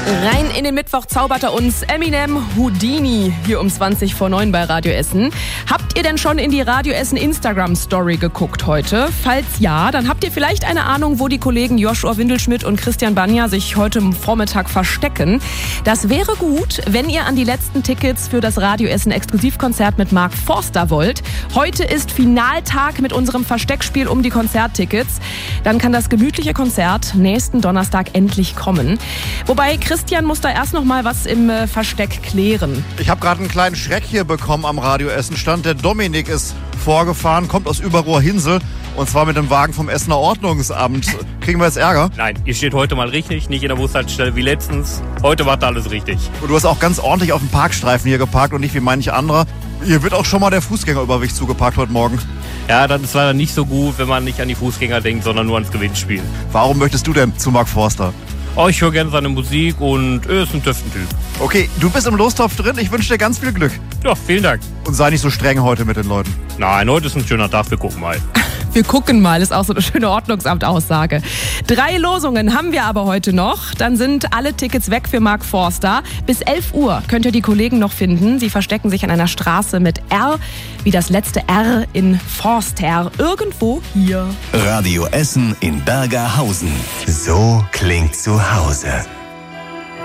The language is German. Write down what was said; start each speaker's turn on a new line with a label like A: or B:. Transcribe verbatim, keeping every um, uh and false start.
A: Rein in den Mittwoch zaubert er uns Eminem Houdini hier um zwanzig vor neun bei Radio Essen. Habt ihr denn schon in die Radio Essen Instagram-Story geguckt heute? Falls ja, dann habt ihr vielleicht eine Ahnung, wo die Kollegen Joshua Windelschmidt und Christian Banja sich heute Vormittag verstecken. Das wäre gut, wenn ihr an die letzten Tickets für das Radio Essen Exklusivkonzert mit Mark Forster wollt. Heute ist Finaltag mit unserem Versteckspiel um die Konzerttickets. Dann kann das gemütliche Konzert nächsten Donnerstag endlich kommen. Wobei Christian muss da erst noch mal was im äh, Versteck klären.
B: Ich habe gerade einen kleinen Schreck hier bekommen am Radio Essen-Stand. Der Dominik ist vorgefahren, kommt aus Überrohr-Hinsel und zwar mit dem Wagen vom Essener Ordnungsamt. Kriegen wir jetzt Ärger?
C: Nein, ihr steht heute mal richtig, nicht in der Bushaltestelle wie letztens. Heute war da alles richtig.
B: Und du hast auch ganz ordentlich auf dem Parkstreifen hier geparkt und nicht wie manch anderer. Hier wird auch schon mal der Fußgängerüberweg zugeparkt heute Morgen.
C: Ja, das ist leider nicht so gut, wenn man nicht an die Fußgänger denkt, sondern nur ans Gewinnspiel.
B: Warum möchtest du denn zu Mark Forster?
C: Oh, ich höre gerne seine Musik und er ist ein Tüftentyp.
B: Okay, du bist im Lostopf drin. Ich wünsche dir ganz viel Glück.
C: Ja, vielen Dank.
B: Und sei nicht so streng heute mit den Leuten.
C: Nein, heute ist ein schöner Tag, wir gucken mal.
A: Wir gucken mal, ist auch so eine schöne Ordnungsamt-Aussage. Drei Losungen haben wir aber heute noch. Dann sind alle Tickets weg für Mark Forster. Bis elf Uhr könnt ihr die Kollegen noch finden. Sie verstecken sich an einer Straße mit R, wie das letzte R in Forster. Irgendwo hier.
D: Radio Essen in Bergerhausen. So klingt zu Hause.